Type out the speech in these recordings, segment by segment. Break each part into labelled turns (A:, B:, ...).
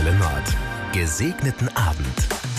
A: Welle Nord. Gesegneten Abend.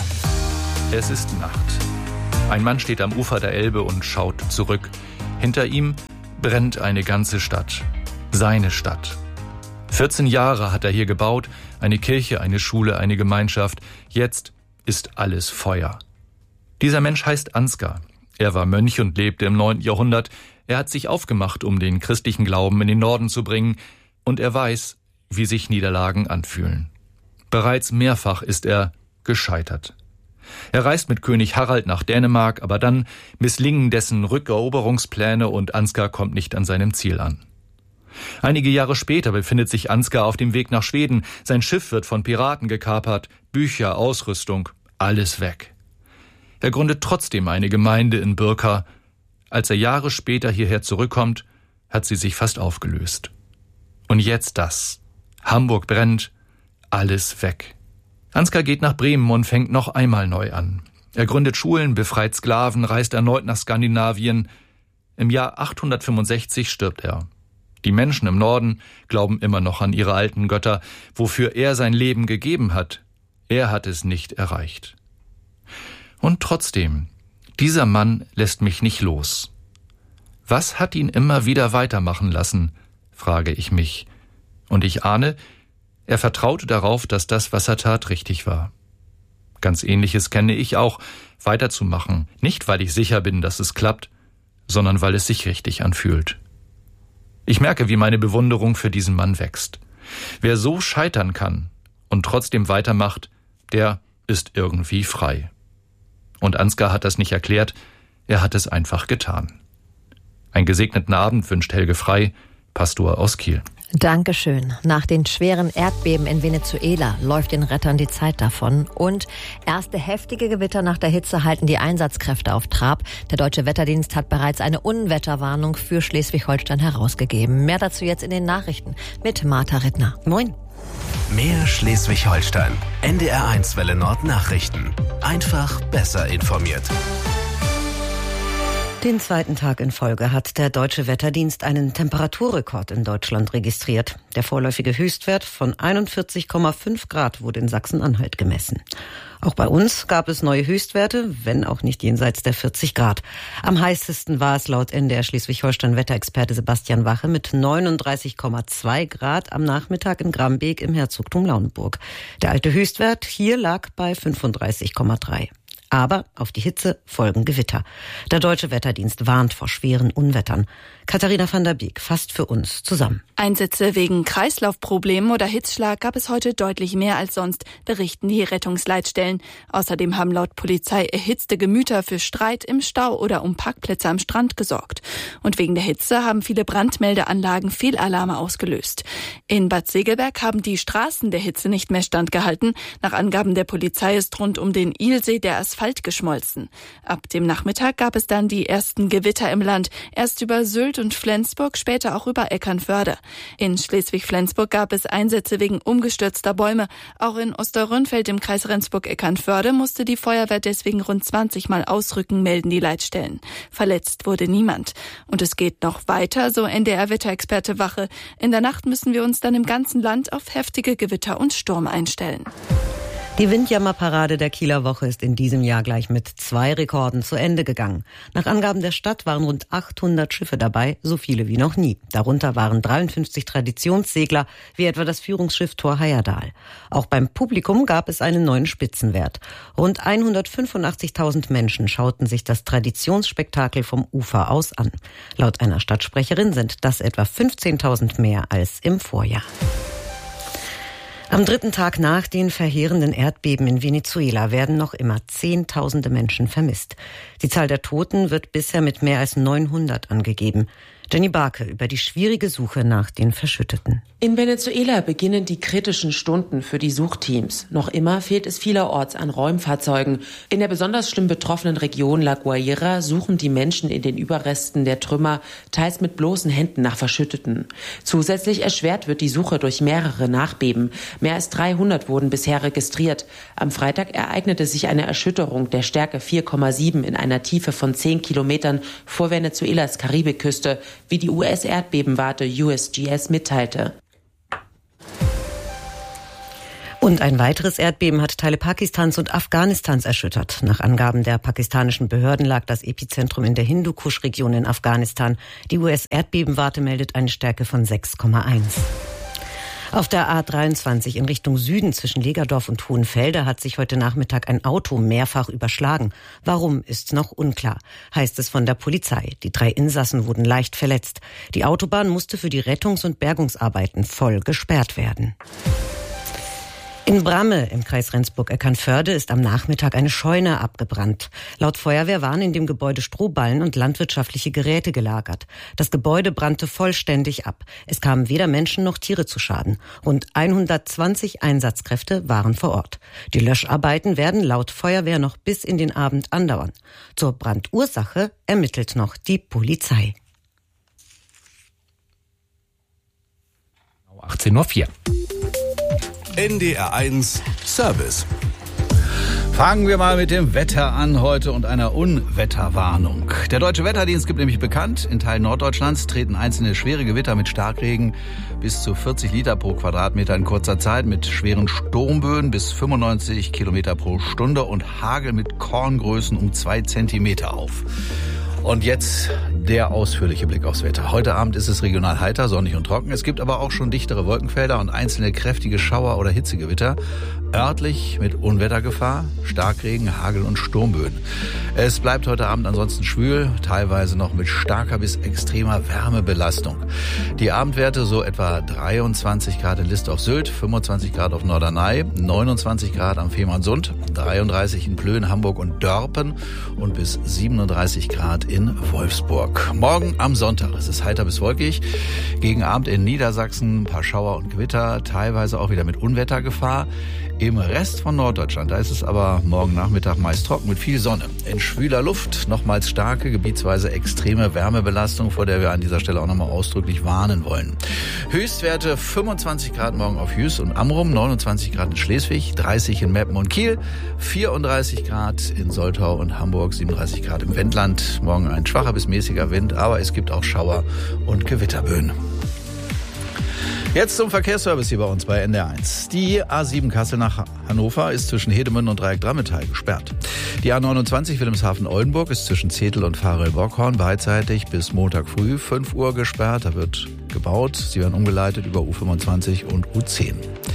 B: Es ist Nacht. Ein Mann steht am Ufer der Elbe und schaut zurück. Hinter ihm brennt eine ganze Stadt. Seine Stadt. 14 Jahre hat er hier gebaut. Eine Kirche, eine Schule, eine Gemeinschaft. Jetzt ist alles Feuer. Dieser Mensch heißt Ansgar. Er war Mönch und lebte im 9. Jahrhundert. Er hat sich aufgemacht, um den christlichen Glauben in den Norden zu bringen. Und er weiß, wie sich Niederlagen anfühlen. Bereits mehrfach ist er gescheitert. Er reist mit König Harald nach Dänemark, aber dann misslingen dessen Rückeroberungspläne und Ansgar kommt nicht an seinem Ziel an. Einige Jahre später befindet sich Ansgar auf dem Weg nach Schweden. Sein Schiff wird von Piraten gekapert, Bücher, Ausrüstung, alles weg. Er gründet trotzdem eine Gemeinde in Birka. Als er Jahre später hierher zurückkommt, hat sie sich fast aufgelöst. Und jetzt das. Hamburg brennt, alles weg. Ansgar geht nach Bremen und fängt noch einmal neu an. Er gründet Schulen, befreit Sklaven, reist erneut nach Skandinavien. Im Jahr 865 stirbt er. Die Menschen im Norden glauben immer noch an ihre alten Götter, wofür er sein Leben gegeben hat. Er hat es nicht erreicht. Und trotzdem, dieser Mann lässt mich nicht los. Was hat ihn immer wieder weitermachen lassen, frage ich mich. Und ich ahne, er vertraute darauf, dass das, was er tat, richtig war. Ganz Ähnliches kenne ich auch, weiterzumachen, nicht weil ich sicher bin, dass es klappt, sondern weil es sich richtig anfühlt. Ich merke, wie meine Bewunderung für diesen Mann wächst. Wer so scheitern kann und trotzdem weitermacht, der ist irgendwie frei. Und Ansgar hat das nicht erklärt, er hat es einfach getan. Einen gesegneten Abend wünscht Helge Frey, Pastor aus Kiel.
C: Dankeschön. Nach den schweren Erdbeben in Venezuela läuft den Rettern die Zeit davon. Und erste heftige Gewitter nach der Hitze halten die Einsatzkräfte auf Trab. Der Deutsche Wetterdienst hat bereits eine Unwetterwarnung für Schleswig-Holstein herausgegeben. Mehr dazu jetzt in den Nachrichten mit Martha Rittner. Moin.
A: Mehr Schleswig-Holstein. NDR1 Welle Nord Nachrichten. Einfach besser informiert.
D: Den zweiten Tag in Folge hat der Deutsche Wetterdienst einen Temperaturrekord in Deutschland registriert. Der vorläufige Höchstwert von 41,5 Grad wurde in Sachsen-Anhalt gemessen. Auch bei uns gab es neue Höchstwerte, wenn auch nicht jenseits der 40 Grad. Am heißesten war es laut NDR Schleswig-Holstein-Wetterexperte Sebastian Wache mit 39,2 Grad am Nachmittag in Grambeek im Herzogtum Lauenburg. Der alte Höchstwert hier lag bei 35,3. Aber auf die Hitze folgen Gewitter. Der Deutsche Wetterdienst warnt vor schweren Unwettern. Katharina van der Beek fasst für uns zusammen.
E: Einsätze wegen Kreislaufproblemen oder Hitzschlag gab es heute deutlich mehr als sonst, berichten die Rettungsleitstellen. Außerdem haben laut Polizei erhitzte Gemüter für Streit im Stau oder um Parkplätze am Strand gesorgt. Und wegen der Hitze haben viele Brandmeldeanlagen Fehlalarme ausgelöst. In Bad Segeberg haben die Straßen der Hitze nicht mehr standgehalten. Nach Angaben der Polizei ist rund um den Ilsee der Asphalt geschmolzen. Ab dem Nachmittag gab es dann die ersten Gewitter im Land. Erst über Sylt und Flensburg, später auch über Eckernförde. In Schleswig-Flensburg gab es Einsätze wegen umgestürzter Bäume. Auch in Osterrönfeld im Kreis Rendsburg-Eckernförde musste die Feuerwehr deswegen rund 20 Mal ausrücken, melden die Leitstellen. Verletzt wurde niemand. Und es geht noch weiter, so NDR-Wetterexperte Wache. In der Nacht müssen wir uns dann im ganzen Land auf heftige Gewitter und Sturm einstellen.
D: Die Windjammerparade der Kieler Woche ist in diesem Jahr gleich mit 2 Rekorden zu Ende gegangen. Nach Angaben der Stadt waren rund 800 Schiffe dabei, so viele wie noch nie. Darunter waren 53 Traditionssegler, wie etwa das Führungsschiff Thor Heyerdahl. Auch beim Publikum gab es einen neuen Spitzenwert. Rund 185.000 Menschen schauten sich das Traditionsspektakel vom Ufer aus an. Laut einer Stadtsprecherin sind das etwa 15.000 mehr als im Vorjahr. Am dritten Tag nach den verheerenden Erdbeben in Venezuela werden noch immer Zehntausende Menschen vermisst. Die Zahl der Toten wird bisher mit mehr als 900 angegeben. Jenny Barke über die schwierige Suche nach den Verschütteten.
F: In Venezuela beginnen die kritischen Stunden für die Suchteams. Noch immer fehlt es vielerorts an Räumfahrzeugen. In der besonders schlimm betroffenen Region La Guaira suchen die Menschen in den Überresten der Trümmer, teils mit bloßen Händen nach Verschütteten. Zusätzlich erschwert wird die Suche durch mehrere Nachbeben. Mehr als 300 wurden bisher registriert. Am Freitag ereignete sich eine Erschütterung der Stärke 4,7 in einer Tiefe von 10 Kilometern vor Venezuelas Karibikküste, wie die US-Erdbebenwarte USGS mitteilte.
D: Und ein weiteres Erdbeben hat Teile Pakistans und Afghanistans erschüttert. Nach Angaben der pakistanischen Behörden lag das Epizentrum in der Hindukusch-Region in Afghanistan. Die US-Erdbebenwarte meldet eine Stärke von 6,1. Auf der A23 in Richtung Süden zwischen Legerdorf und Hohenfelde hat sich heute Nachmittag ein Auto mehrfach überschlagen. Warum, ist noch unklar, heißt es von der Polizei. Die 3 Insassen wurden leicht verletzt. Die Autobahn musste für die Rettungs- und Bergungsarbeiten voll gesperrt werden. In Bramme im Kreis Rendsburg-Eckernförde ist am Nachmittag eine Scheune abgebrannt. Laut Feuerwehr waren in dem Gebäude Strohballen und landwirtschaftliche Geräte gelagert. Das Gebäude brannte vollständig ab. Es kamen weder Menschen noch Tiere zu Schaden. Rund 120 Einsatzkräfte waren vor Ort. Die Löscharbeiten werden laut Feuerwehr noch bis in den Abend andauern. Zur Brandursache ermittelt noch die Polizei.
B: 18:04 Uhr.
A: NDR1 Service.
G: Fangen wir mal mit dem Wetter an heute und einer Unwetterwarnung. Der Deutsche Wetterdienst gibt nämlich bekannt, in Teilen Norddeutschlands treten einzelne schwere Gewitter mit Starkregen bis zu 40 Liter pro Quadratmeter in kurzer Zeit mit schweren Sturmböen bis 95 Kilometer pro Stunde und Hagel mit Korngrößen um 2 Zentimeter auf. Und jetzt der ausführliche Blick aufs Wetter. Heute Abend ist es regional heiter, sonnig und trocken. Es gibt aber auch schon dichtere Wolkenfelder und einzelne kräftige Schauer- oder Hitzegewitter. Örtlich mit Unwettergefahr, Starkregen, Hagel und Sturmböen. Es bleibt heute Abend ansonsten schwül, teilweise noch mit starker bis extremer Wärmebelastung. Die Abendwerte so etwa 23 Grad in List auf Sylt, 25 Grad auf Norderney, 29 Grad am Fehmarnsund, 33 in Plön, Hamburg und Dörpen und bis 37 Grad in Wolfsburg. Morgen am Sonntag ist es heiter bis wolkig. Gegen Abend in Niedersachsen ein paar Schauer und Gewitter, teilweise auch wieder mit Unwettergefahr. Im Rest von Norddeutschland, da ist es aber morgen Nachmittag meist trocken mit viel Sonne. In schwüler Luft nochmals starke, gebietsweise extreme Wärmebelastung, vor der wir an dieser Stelle auch nochmal ausdrücklich warnen wollen. Höchstwerte 25 Grad morgen auf Jüst und Amrum, 29 Grad in Schleswig, 30 in Meppen und Kiel, 34 Grad in Soltau und Hamburg, 37 Grad im Wendland. Morgen ein schwacher bis mäßiger Wind, aber es gibt auch Schauer und Gewitterböen. Jetzt zum Verkehrsservice hier bei uns bei NDR1. Die A7 Kassel nach Hannover ist zwischen Hedemünde und Dreieck-Drammetal gesperrt. Die A29 Wilhelmshaven-Oldenburg ist zwischen Zetel und Varel-Bockhorn beidseitig bis Montag früh 5 Uhr gesperrt. Da wird gebaut. Sie werden umgeleitet über U25 und U10.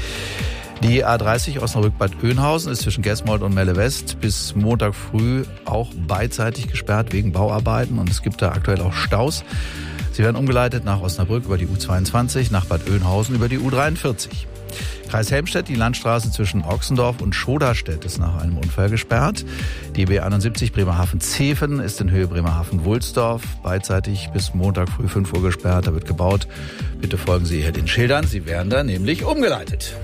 G: Die A30 Osnabrück-Bad Oeynhausen ist zwischen Gesmold und Melle West bis Montag früh auch beidseitig gesperrt wegen Bauarbeiten und es gibt da aktuell auch Staus. Sie werden umgeleitet nach Osnabrück über die U22, nach Bad Oeynhausen über die U43. Kreis Helmstedt, die Landstraße zwischen Ochsendorf und Schoderstedt ist nach einem Unfall gesperrt. Die B71 Bremerhaven-Zeven ist in Höhe Bremerhaven-Wulsdorf beidseitig bis Montag früh 5 Uhr gesperrt. Da wird gebaut. Bitte folgen Sie hier den Schildern. Sie werden da nämlich umgeleitet.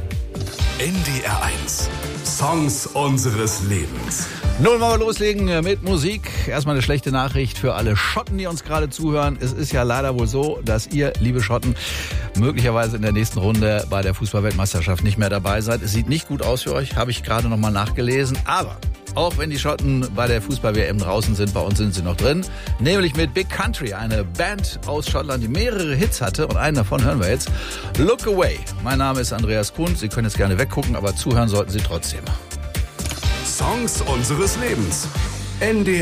A: NDR1 Songs unseres Lebens.
G: Nun wollen wir loslegen mit Musik. Erstmal eine schlechte Nachricht für alle Schotten, die uns gerade zuhören. Es ist ja leider wohl so, dass ihr, liebe Schotten, möglicherweise in der nächsten Runde bei der Fußball-Weltmeisterschaft nicht mehr dabei seid. Es sieht nicht gut aus für euch, habe ich gerade nochmal nachgelesen. Aber auch wenn die Schotten bei der Fußball-WM draußen sind, bei uns sind sie noch drin. Nämlich mit Big Country, eine Band aus Schottland, die mehrere Hits hatte. Und einen davon hören wir jetzt. Look Away. Mein Name ist Andreas Kuhn. Sie können jetzt gerne weggucken, aber zuhören sollten Sie trotzdem.
A: Songs unseres Lebens. NDR